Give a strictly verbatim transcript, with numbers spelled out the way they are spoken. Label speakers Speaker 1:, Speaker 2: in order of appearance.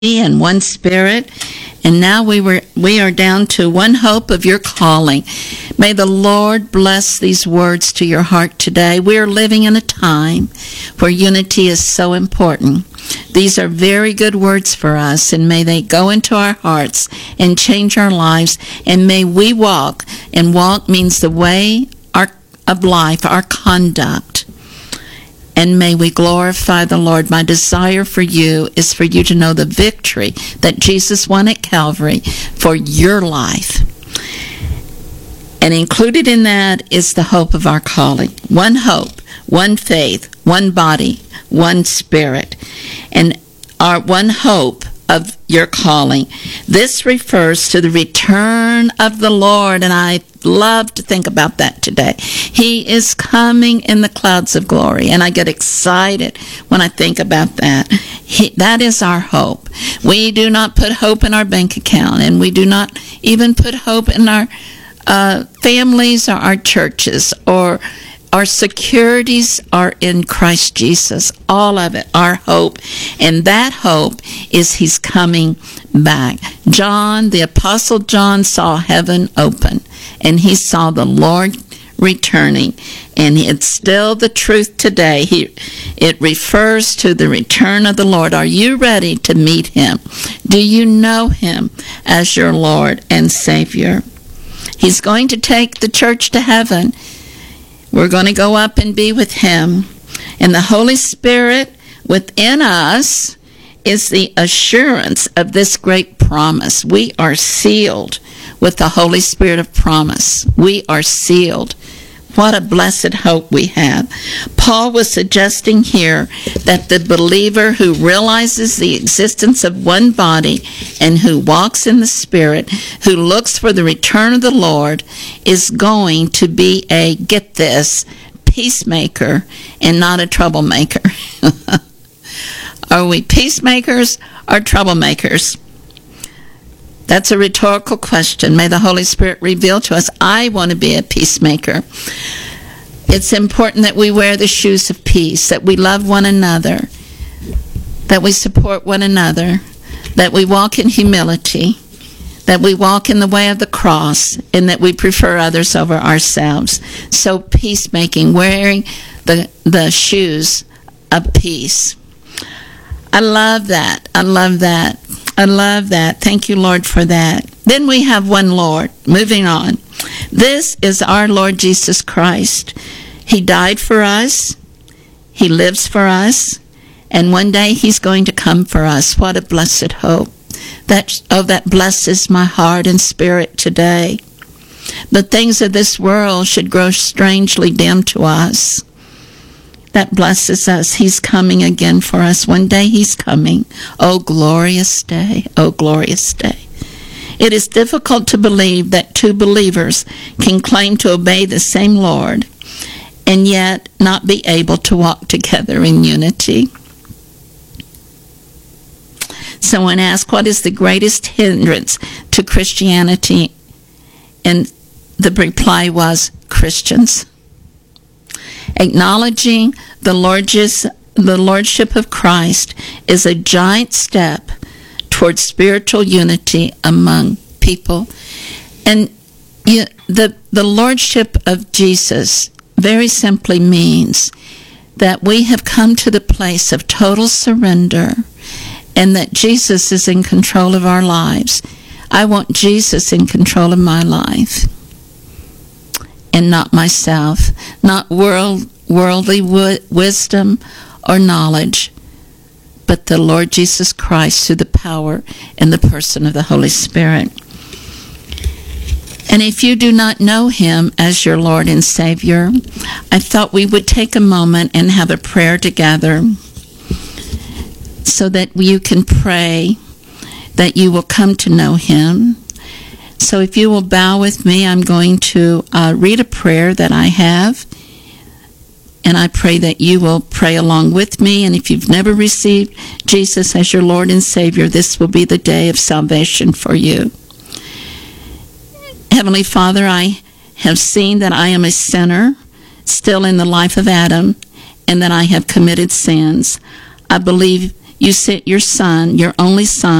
Speaker 1: and one spirit. And now we were we are down to one hope of your calling. May the Lord bless these words to your heart today. We are living in a time where unity is so important. These are very good words for us, and may they go into our hearts and change our lives. And may we walk, and walk means the way our, of life, our conduct. And may we glorify the Lord. My desire for you is for you to know the victory that Jesus won at Calvary for your life. And included in that is the hope of our calling. One hope, one faith, one body, one spirit. And our one hope of your calling. This refers to the return of the Lord, and I love to think about that today. He is coming in the clouds of glory, and I get excited when I think about that. He, that is our hope. We do not put hope in our bank account, and we do not even put hope in our uh, families or our churches, or our securities are in Christ Jesus. All of it, our hope. And that hope is He's coming back. John, the Apostle John, saw heaven open, and he saw the Lord returning. And it's still the truth today. He, it refers to the return of the Lord. Are you ready to meet Him? Do you know Him as your Lord and Savior? He's going to take the church to heaven. We're going to go up and be with Him. And the Holy Spirit within us is the assurance of this great promise. We are sealed with the Holy Spirit of promise. We are sealed. What a blessed hope we have. Paul was suggesting here that the believer who realizes the existence of one body and who walks in the Spirit, who looks for the return of the Lord, is going to be a, get this, peacemaker and not a troublemaker. Are we peacemakers or troublemakers? That's a rhetorical question. May the Holy Spirit reveal to us. I want to be a peacemaker. It's important that we wear the shoes of peace, that we love one another, that we support one another, that we walk in humility, that we walk in the way of the cross, and that we prefer others over ourselves. So peacemaking, wearing the, the shoes of peace. I love that. I love that. I love that. Thank you, Lord, for that. Then we have one Lord. Moving on. This is our Lord Jesus Christ. He died for us. He lives for us. And one day He's going to come for us. What a blessed hope. That, oh, that blesses my heart and spirit today. The things of this world should grow strangely dim to us. That blesses us. He's coming again for us. One day He's coming. Oh, glorious day. Oh, glorious day. It is difficult to believe that two believers can claim to obey the same Lord and yet not be able to walk together in unity. Someone asked, what is the greatest hindrance to Christianity? And the reply was, Christians. Acknowledging the lordship, the lordship of Christ is a giant step towards spiritual unity among people. And you, the, the lordship of Jesus very simply means that we have come to the place of total surrender and that Jesus is in control of our lives. I want Jesus in control of my life. And not myself, not world, worldly w- wisdom or knowledge, but the Lord Jesus Christ through the power and the person of the Holy Spirit. And if you do not know Him as your Lord and Savior, I thought we would take a moment and have a prayer together so that you can pray that you will come to know Him. So if you will bow with me, I'm going to uh, read a prayer that I have, and I pray that you will pray along with me. And if you've never received Jesus as your Lord and Savior, this will be the day of salvation for you. Heavenly Father, I have seen that I am a sinner, still in the life of Adam, and that I have committed sins. I believe You sent your Son, your only Son,